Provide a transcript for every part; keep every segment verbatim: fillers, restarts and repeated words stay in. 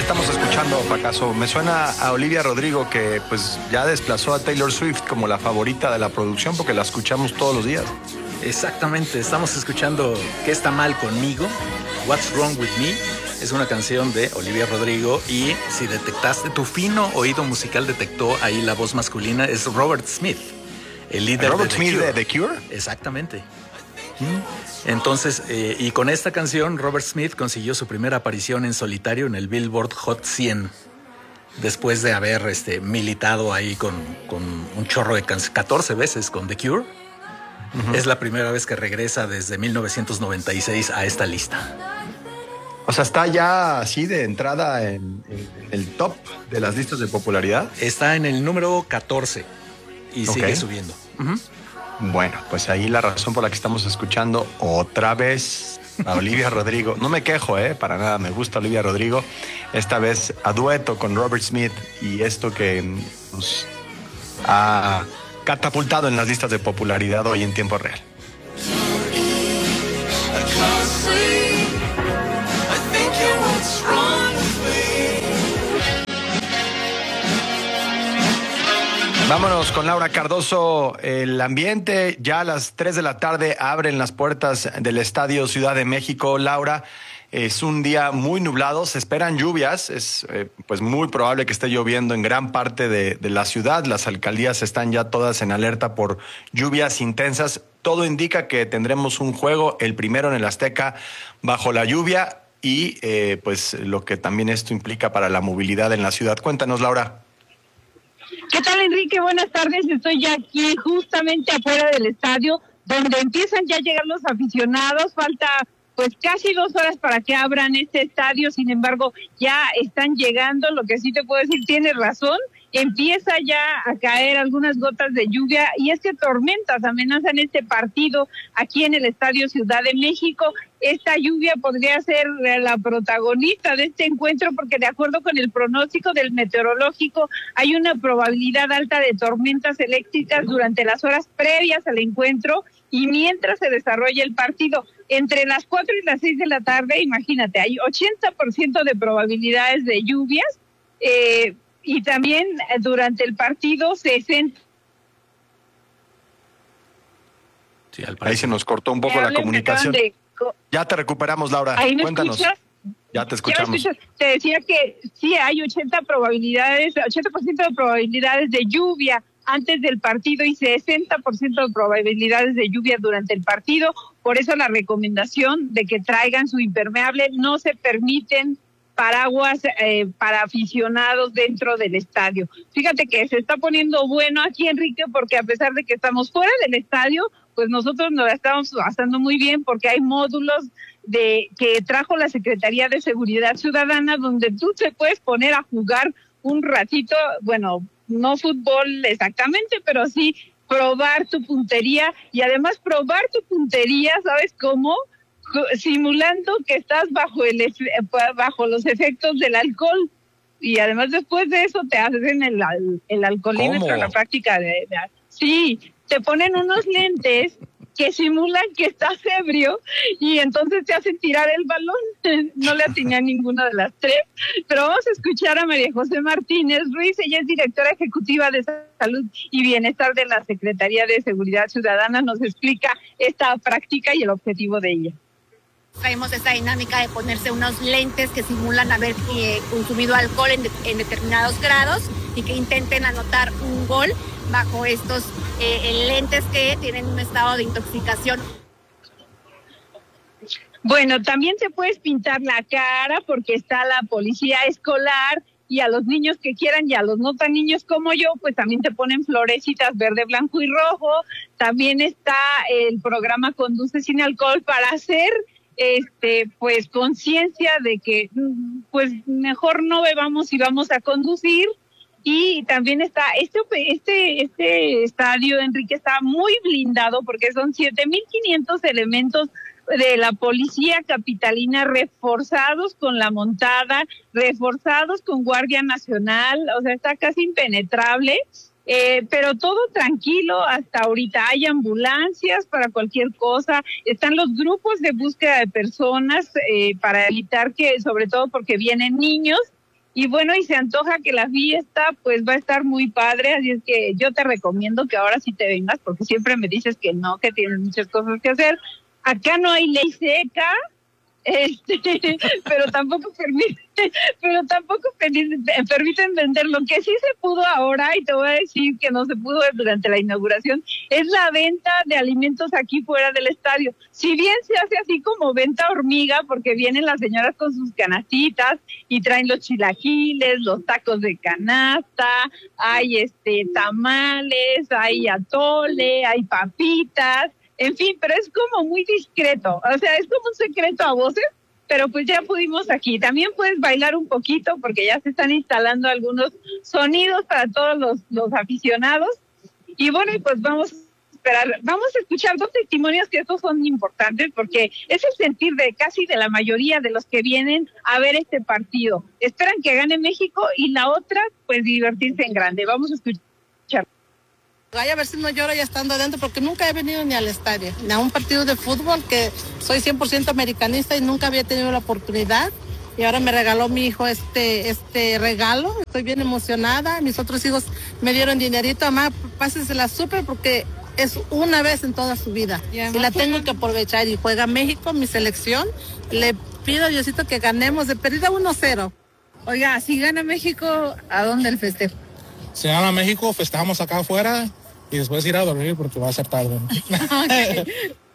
estamos escuchando, Pacaso? Me suena a Olivia Rodrigo, que pues ya desplazó a Taylor Swift como la favorita de la producción porque la escuchamos todos los días. Exactamente, estamos escuchando ¿Qué está mal conmigo? What's Wrong With Me. Es una canción de Olivia Rodrigo y si detectaste, tu fino oído musical detectó ahí la voz masculina, es Robert Smith, el líder Robert de The Smith Cure. de The Cure. Exactamente. Entonces, eh, y con esta canción, Robert Smith consiguió su primera aparición en solitario en el Billboard Hot cien, después de haber este, militado ahí con, con un chorro de canciones, catorce veces con The Cure. Uh-huh. Es la primera vez que regresa desde mil novecientos noventa y seis a esta lista. O sea, está ya así de entrada en, en el top de las listas de popularidad. Está en el número catorce y okay. sigue subiendo. Uh-huh. Bueno, pues ahí la razón por la que estamos escuchando otra vez a Olivia Rodrigo. No me quejo, eh, para nada, me gusta Olivia Rodrigo. Esta vez a dueto con Robert Smith y esto que nos ha catapultado en las listas de popularidad hoy en tiempo real. Vámonos con Laura Cardoso. El ambiente, ya a las tres de la tarde abren las puertas del Estadio Ciudad de México. Laura, es un día muy nublado, se esperan lluvias, es eh, pues muy probable que esté lloviendo en gran parte de, de la ciudad. Las alcaldías están ya todas en alerta por lluvias intensas. Todo indica que tendremos un juego, el primero en el Azteca, bajo la lluvia y eh, pues lo que también esto implica para la movilidad en la ciudad. Cuéntanos, Laura. ¿Qué tal, Enrique? Buenas tardes. Estoy ya aquí justamente afuera del estadio, donde empiezan ya a llegar los aficionados. Falta pues casi dos horas para que abran este estadio. Sin embargo, ya están llegando. Lo que sí te puedo decir, tienes razón. Empieza ya a caer algunas gotas de lluvia y es que tormentas amenazan este partido aquí en el Estadio Ciudad de México. Esta lluvia podría ser la protagonista de este encuentro porque de acuerdo con el pronóstico del meteorológico hay una probabilidad alta de tormentas eléctricas durante las horas previas al encuentro y mientras se desarrolla el partido. Entre las cuatro y las seis de la tarde, imagínate, hay ochenta por ciento de probabilidades de lluvias, eh, y también durante el partido sesenta. Sí, ahí se nos cortó un poco la comunicación. De... Ya te recuperamos, Laura. ¿Ahí me Cuéntanos. escuchas? Ya te escuchamos. ¿Ya me escuchas? Te decía que sí hay ochenta probabilidades, ochenta por ciento de probabilidades de lluvia antes del partido y sesenta por ciento de probabilidades de lluvia durante el partido. Por eso la recomendación de que traigan su impermeable. No se permiten paraguas eh, para aficionados dentro del estadio. Fíjate que se está poniendo bueno aquí, Enrique, porque a pesar de que estamos fuera del estadio, pues nosotros nos la estamos pasando muy bien porque hay módulos de que trajo la Secretaría de Seguridad Ciudadana donde tú te puedes poner a jugar un ratito, bueno, no fútbol exactamente, pero sí probar tu puntería y además probar tu puntería, ¿sabes cómo? Simulando que estás bajo el bajo los efectos del alcohol y además después de eso te hacen el, el alcoholímetro, la práctica de, de sí, te ponen unos lentes que simulan que estás ebrio y entonces te hacen tirar el balón. No le atiné a ninguna de las tres, pero vamos a escuchar a María José Martínez Ruiz. Ella es directora ejecutiva de Salud y Bienestar de la Secretaría de Seguridad Ciudadana. Nos explica esta práctica y el objetivo de ella. Traemos esta dinámica de ponerse unos lentes que simulan haber eh, consumido alcohol en, de, en determinados grados y que intenten anotar un gol bajo estos eh, lentes que tienen un estado de intoxicación. Bueno, también te puedes pintar la cara porque está la policía escolar y a los niños que quieran y a los no tan niños como yo, pues también te ponen florecitas verde, blanco y rojo. También está el programa Conduce Sin Alcohol para hacer este pues conciencia de que pues mejor no bebamos y vamos a conducir. Y también está este este este estadio, Enrique, está muy blindado porque son siete mil quinientos elementos de la policía capitalina reforzados con la montada, reforzados con Guardia Nacional, o sea, está casi impenetrable. Eh, pero todo tranquilo hasta ahorita. Hay ambulancias para cualquier cosa, están los grupos de búsqueda de personas eh, para evitar que, sobre todo porque vienen niños Y bueno, y se antoja que la fiesta pues va a estar muy padre, así es que yo te recomiendo que ahora sí te vengas, porque siempre me dices que no, que tienes muchas cosas que hacer. Acá no hay ley seca, este, pero tampoco permite, pero tampoco permiten, permiten vender. Lo que sí se pudo ahora, y te voy a decir que no se pudo durante la inauguración, es la venta de alimentos aquí fuera del estadio. Si bien se hace así como venta hormiga, porque vienen las señoras con sus canastitas y traen los chilaquiles, los tacos de canasta, hay este tamales, hay atole, hay papitas. En fin, pero es como muy discreto, o sea, es como un secreto a voces, pero pues ya pudimos aquí. También puedes bailar un poquito porque ya se están instalando algunos sonidos para todos los, los aficionados. Y bueno, y pues vamos a esperar, vamos a escuchar dos testimonios que estos son importantes porque es el sentir de casi de la mayoría de los que vienen a ver este partido. Esperan que gane México y la otra, pues divertirse en grande. Vamos a escuchar. Ay, a ver si no lloro ya estando adentro, porque nunca he venido ni al estadio, ni a un partido de fútbol, que soy cien por ciento americanista y nunca había tenido la oportunidad. Y ahora me regaló mi hijo este este regalo. Estoy bien emocionada. Mis otros hijos me dieron dinerito. Mamá, pásesela súper porque es una vez en toda su vida. Y, y la tengo que aprovechar. Y juega México, mi selección. Le pido a Diosito que ganemos de perdida uno cero. Oiga, si gana México, ¿a dónde el festejo? Si gana México, festejamos acá afuera y después ir a dormir porque va a ser tarde. Okay.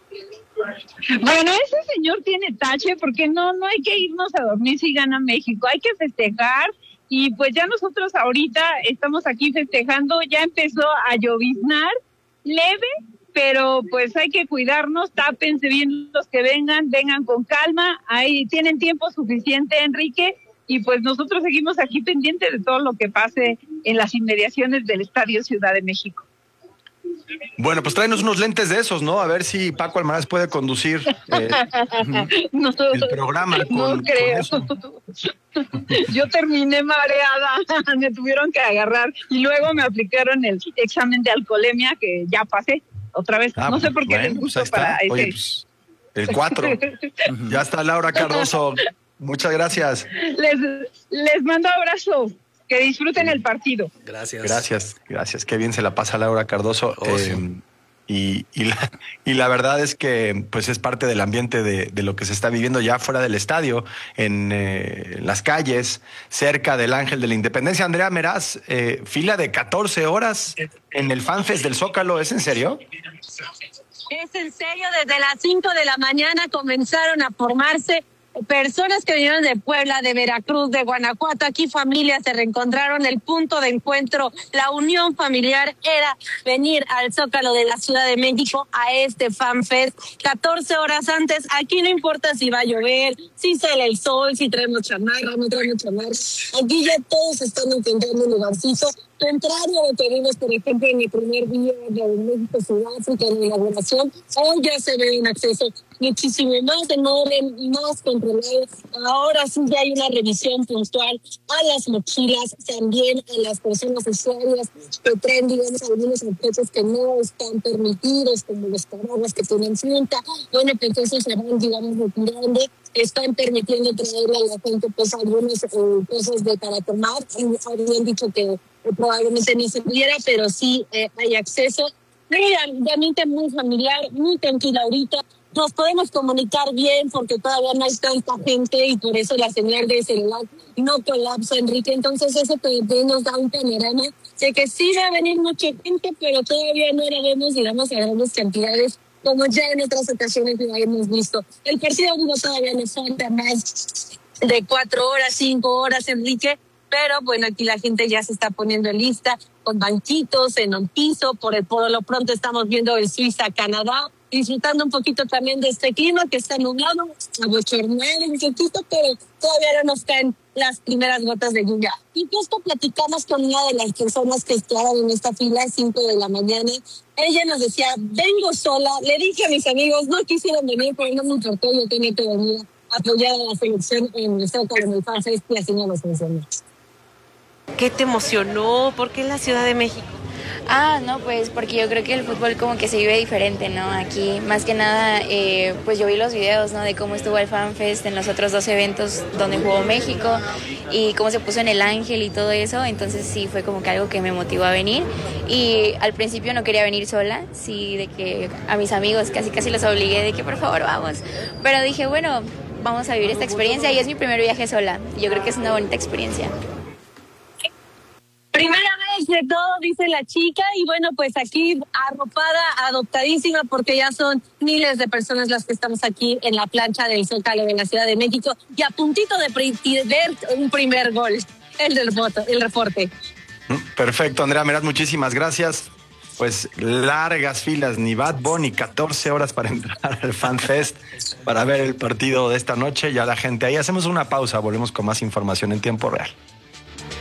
Bueno, ese señor tiene tache porque no, no hay que irnos a dormir si gana México, hay que festejar y pues ya nosotros ahorita estamos aquí festejando, ya empezó a lloviznar leve, pero pues hay que cuidarnos, tápense bien los que vengan, vengan con calma, ahí tienen tiempo suficiente, Enrique, y pues nosotros seguimos aquí pendientes de todo lo que pase en las inmediaciones del Estadio Ciudad de México. Bueno, pues tráenos unos lentes de esos, ¿no? A ver si Paco Almaraz puede conducir eh, no, el programa. Con, no creo. Con eso. Yo terminé mareada, me tuvieron que agarrar y luego me aplicaron el examen de alcoholemia que ya pasé otra vez. Ah, no sé por qué bueno, les gustó pues para ese. Oye, pues, el cuatro. Ya está Laura Cardoso. Muchas gracias. Les, les mando abrazo. Que disfruten el partido. Gracias. Gracias, gracias. Qué bien se la pasa Laura Cardoso. Oh, eh, sí. y, y, la, y la verdad es que pues es parte del ambiente de, de lo que se está viviendo ya fuera del estadio, en eh, las calles, cerca del Ángel de la Independencia. Andrea Meraz, eh, fila de catorce horas en el FanFest del Zócalo. ¿Es en serio? Es en serio, desde las cinco de la mañana comenzaron a formarse personas que vinieron de Puebla, de Veracruz, de Guanajuato. Aquí familias se reencontraron. El punto de encuentro, la unión familiar era venir al Zócalo de la Ciudad de México a este FanFest. catorce horas antes, aquí no importa si va a llover, si sale el sol, si traemos chamarra, no traemos chamarra. Aquí ya todos están encontrando un lugarcito. Contrario a lo que vimos, por ejemplo, en el primer día de México Sudáfrica en la inauguración, hoy ya se ve un acceso muchísimo más en orden, más controlado. Ahora sí ya hay una revisión puntual a las mochilas, también a las personas usuarias que traen, digamos, algunos objetos que no están permitidos, como los paraguas que tienen cinta. Bueno, pues entonces se van, digamos, retirando. Están permitiendo traerle a la gente pues algunas eh, cosas de para tomar. Habían dicho que eh, probablemente no se pudiera, pero sí eh, hay acceso. Muy ambiente muy familiar, muy tranquila ahorita. Nos podemos comunicar bien porque todavía no hay tanta gente y por eso la señal de celular no colapsa, Enrique. Entonces eso también nos da un panorama de que sí va a venir mucha gente, pero todavía no la vemos, digamos, a grandes cantidades como ya en otras ocasiones lo hemos visto. El partido no todavía nos falta más de cuatro horas, cinco horas, Enrique, pero bueno, aquí la gente ya se está poniendo lista con banquitos en un piso. Por, el, por lo pronto estamos viendo el Suiza-Canadá, disfrutando un poquito también de este clima que está nublado, abochornado un poquito, pero todavía no nos caen las primeras gotas de lluvia. Y justo platicamos con una de las personas que estaban en esta fila a cinco de la mañana. Ella nos decía, vengo sola. Le dije a mis amigos, no quisieron venir, pero no me importó, yo tenía que venir a apoyar a la selección en el Zócalo, en el FanFest, y así nos mencionó. ¿Qué te emocionó? ¿Por qué en la Ciudad de México? Ah, no, pues porque yo creo que el fútbol como que se vive diferente, ¿no? Aquí, más que nada, eh, pues yo vi los videos, ¿no? De cómo estuvo el FanFest en los otros dos eventos donde jugó México y cómo se puso en el Ángel y todo eso, entonces sí fue como que algo que me motivó a venir. Y al principio no quería venir sola, sí, de que a mis amigos casi casi los obligué de que por favor vamos, pero dije, bueno, vamos a vivir esta experiencia y es mi primer viaje sola, yo creo que es una bonita experiencia. Primera vez de todo, dice la chica, y bueno, pues aquí arropada, adoptadísima, porque ya son miles de personas las que estamos aquí en la plancha del Zócalo de la Ciudad de México y a puntito de ver un primer gol, el del voto, el reporte. Perfecto, Andrea Meraz, muchísimas gracias. Pues largas filas, ni Bad Bunny, catorce horas para entrar al FanFest para ver el partido de esta noche. Ya la gente ahí, hacemos una pausa, volvemos con más información en tiempo real.